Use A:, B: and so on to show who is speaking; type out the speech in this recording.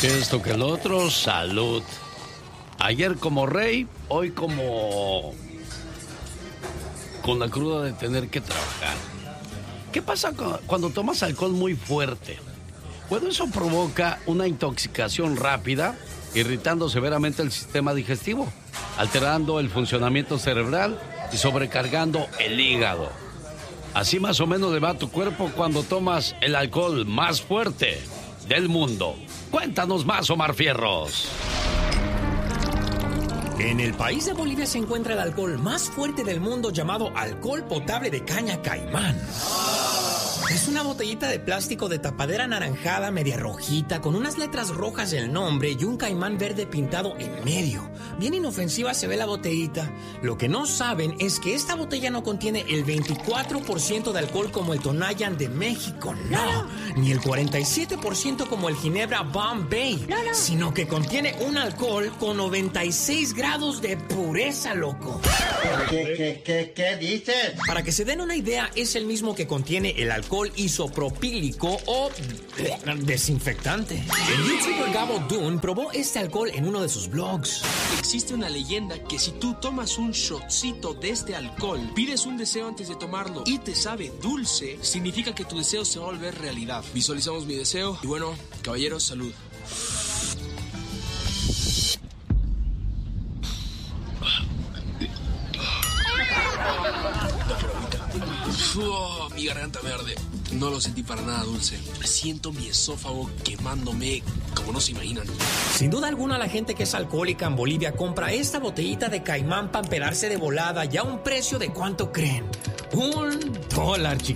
A: Que esto, que el otro, salud. Ayer como rey, hoy como con la cruda de tener que trabajar. ¿Qué pasa cuando tomas alcohol muy fuerte? Bueno, eso provoca una intoxicación rápida, irritando severamente el sistema digestivo, alterando el funcionamiento cerebral y sobrecargando el hígado. Así más o menos le va a tu cuerpo cuando tomas el alcohol más fuerte del mundo. Cuéntanos más, Omar Fierros.
B: En el país de Bolivia se encuentra el alcohol más fuerte del mundo, llamado alcohol potable de caña Caimán. Es una botellita de plástico de tapadera anaranjada, media rojita, con unas letras rojas el nombre y un caimán verde pintado en medio. Bien inofensiva se ve la botellita. Lo que no saben es que esta botella no contiene el 24% de alcohol como el Tonayan de México, no. Ni el 47% como el Ginebra Bombay, sino que contiene un alcohol con 96 grados de pureza, loco.
C: ¿Qué dices?
B: Para que se den una idea, es el mismo que contiene el alcohol isopropílico o desinfectante. El youtuber Gabo Dune probó este alcohol en uno de sus blogs.
D: Existe una leyenda que si tú tomas un shotcito de este alcohol, pides un deseo antes de tomarlo y te sabe dulce, significa que tu deseo se va a volver realidad. Visualizamos mi deseo y bueno, caballeros, salud. Mi garganta verde. No lo sentí para nada dulce. Siento mi esófago quemándome como no se imaginan.
B: Sin duda alguna, la gente que es alcohólica en Bolivia compra esta botellita de Caimán para empedarse de volada, ya a un precio de ¿cuánto creen? $1, chicos.